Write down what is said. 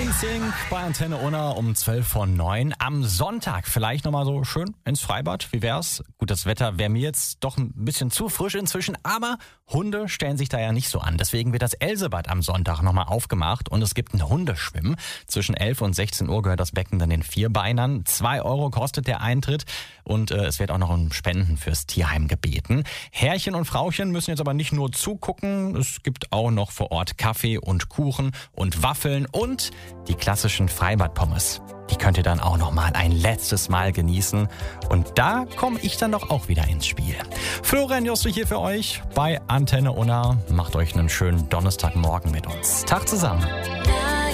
NSYNC bei Antenne Unna um 12:09 am Sonntag. Vielleicht nochmal so schön ins Freibad. Wie wär's? Gut, das Wetter wäre mir jetzt doch ein bisschen zu frisch inzwischen, aber Hunde stellen sich da ja nicht so an. Deswegen wird das Elsebad am Sonntag nochmal aufgemacht und es gibt ein Hundeschwimmen. Zwischen 11 und 16 Uhr gehört das Becken dann den Vierbeinern. 2 Euro kostet der Eintritt und es wird auch noch um Spenden fürs Tierheim gebeten. Herrchen und Frauchen müssen jetzt aber nicht nur zugucken. Es gibt auch noch vor Ort Kaffee und Kuchen und Waffeln und die klassischen Freibadpommes. Die könnt ihr dann auch noch mal ein letztes Mal genießen. Und da komme ich dann doch auch wieder ins Spiel. Florian Joste hier für euch bei Antenne Unna. Macht euch einen schönen Donnerstagmorgen mit uns. Tag zusammen.